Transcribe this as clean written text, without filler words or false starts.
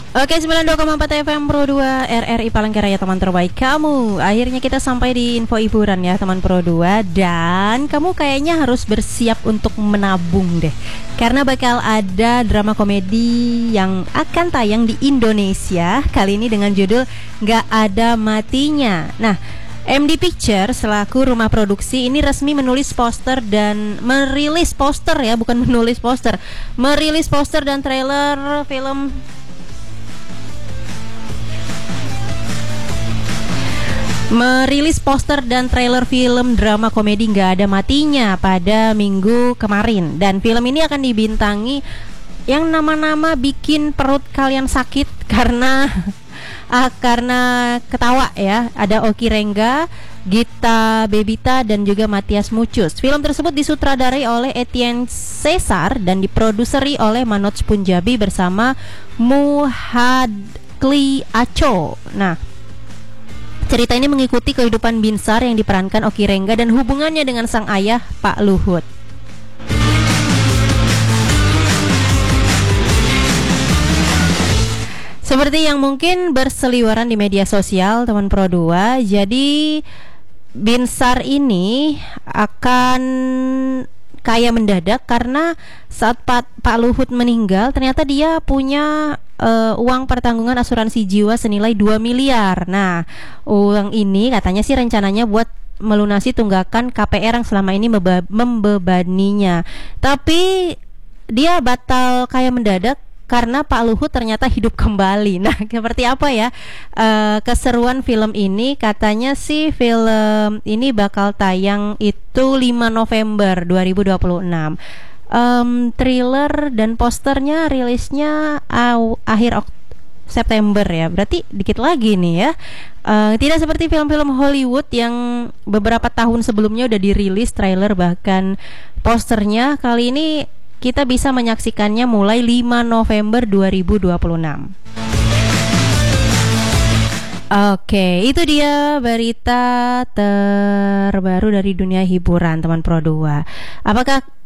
Oke, 92,4 FM Pro 2 RRI Palangkaraya, teman terbaik kamu. Akhirnya kita sampai di info hiburan ya teman Pro 2. Dan kamu kayaknya harus bersiap untuk menabung deh, karena bakal ada drama komedi yang akan tayang di Indonesia kali ini dengan judul Gak Ada Matinya. Nah, MD Picture selaku rumah produksi ini resmi menulis poster dan merilis poster ya, bukan menulis poster, merilis poster dan trailer film merilis poster dan trailer film drama komedi Gak Ada Matinya pada minggu kemarin. Dan film ini akan dibintangi yang nama-nama bikin perut kalian sakit karena karena ketawa ya. Ada Oki Rengga, Gita Bebita dan juga Matias Mucus. Film tersebut disutradarai oleh Etienne Cesar dan diproduseri oleh Manoj Punjabi bersama Muhadli Aco. Nah, cerita ini mengikuti kehidupan Binsar yang diperankan Oki Rengga dan hubungannya dengan sang ayah Pak Luhut. Seperti yang mungkin berseliweran di media sosial teman Pro 2, jadi Binsar ini akan kaya mendadak karena saat Pak Luhut meninggal ternyata dia punya uang pertanggungan asuransi jiwa senilai 2 miliar. Nah, uang ini katanya sih rencananya buat melunasi tunggakan KPR yang selama ini membebaninya. Tapi dia batal kaya mendadak karena Pak Luhut ternyata hidup kembali. Nah, seperti apa ya keseruan film ini? Katanya sih film ini bakal tayang itu 5 November 2026. Trailer dan posternya rilisnya akhir September ya, berarti dikit lagi nih ya. Tidak seperti film-film Hollywood yang beberapa tahun sebelumnya udah dirilis trailer bahkan posternya. Kali ini kita bisa menyaksikannya mulai 5 November 2026. Oke, itu dia berita terbaru dari dunia hiburan teman Pro 2. Apakah